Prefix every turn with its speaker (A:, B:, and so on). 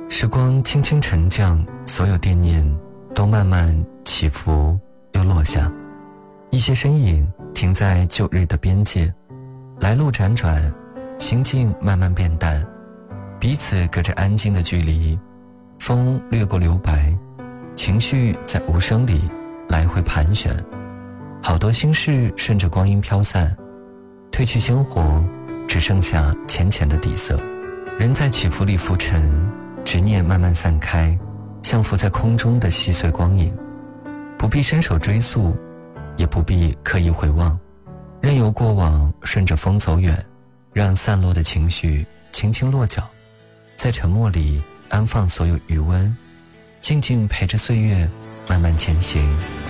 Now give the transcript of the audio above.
A: 时光轻轻沉降，所有惦念都慢慢起伏又落下，一些身影停在旧日的边界，来路辗转，心境慢慢变淡，彼此隔着安静的距离，风掠过留白，情绪在无声里来回盘旋，好多心事顺着光阴飘散，褪去鲜活，只剩下浅浅的底色。人在起伏里浮沉，执念慢慢散开，像浮在空中的细碎光影，不必伸手追溯，也不必刻意回望，任由过往顺着风走远，让散落的情绪轻轻落脚，在沉默里安放所有余温，静静陪着岁月慢慢前行。